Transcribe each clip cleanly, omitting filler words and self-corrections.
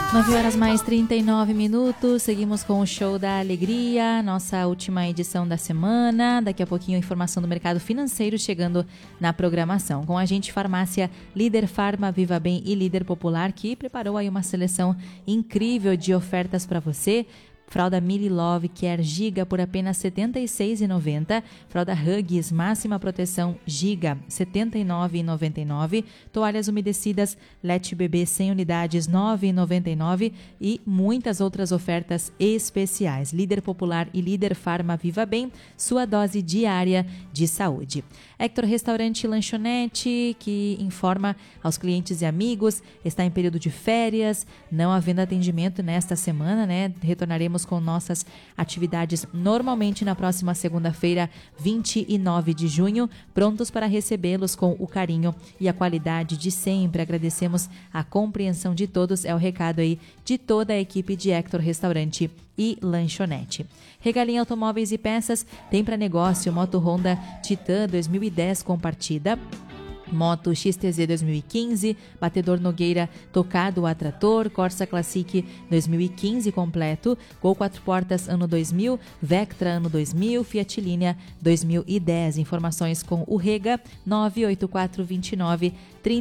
9 horas mais 39 minutos, seguimos com o Show da Alegria, nossa última edição da semana. Daqui a pouquinho, informação do mercado financeiro chegando na programação. Com a gente, Farmácia Líder Farma, Viva Bem e Líder Popular, que preparou aí uma seleção incrível de ofertas para você. Fralda Mili Love Care Giga por apenas R$ 76,90. Fralda Huggies máxima proteção Giga R$ 79,99. Toalhas umedecidas Let Bebê 100 unidades R$ 9,99 e muitas outras ofertas especiais. Líder Popular e Líder Farma Viva Bem, sua dose diária de saúde. Hector Restaurante e Lanchonete, que informa aos clientes e amigos, está em período de férias, não havendo atendimento nesta semana, né? Retornaremos com nossas atividades normalmente na próxima segunda-feira, 29 de junho, prontos para recebê-los com o carinho e a qualidade de sempre. Agradecemos a compreensão de todos, é o recado aí de toda a equipe de Hector Restaurante e Lanchonete. Regalinha Automóveis e Peças tem para negócio moto Honda Titan 2010 com partida, moto XTZ 2015, batedor Nogueira tocado a trator, Corsa Classic 2015 completo, Gol 4 portas ano 2000, Vectra ano 2000, Fiat Linea 2010. Informações com o Rega 98429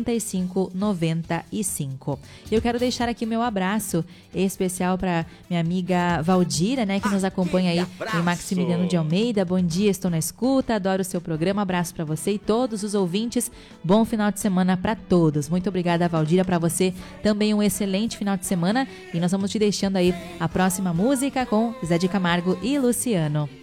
3595. Eu quero deixar aqui meu abraço especial para minha amiga Valdira, né, que nos acompanha aí em Maximiliano de Almeida. Bom dia, estou na escuta, adoro o seu programa. Abraço para você e todos os ouvintes. Bom final de semana para todos. Muito obrigada, Valdira, para você também um excelente final de semana. E nós vamos te deixando aí a próxima música com Zé de Camargo e Luciano.